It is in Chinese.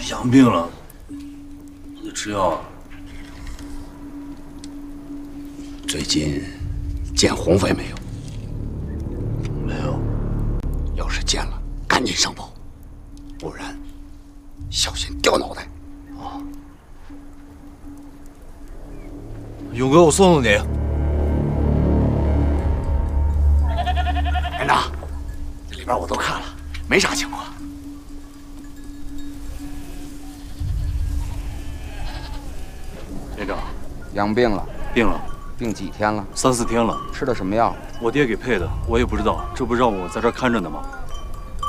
养病了，我得吃药啊。 最近见红飞没有？ 没有。 要是见了，赶紧上报，不然小心掉脑袋。 啊！勇哥，我送送你。 连长，这里边我都看了，没啥情况。 连长， 养病了？ 病了。 病几天了？ 3、4天了。 吃的什么药？ 我爹给配的，我也不知道，这不让我在这儿看着呢吗？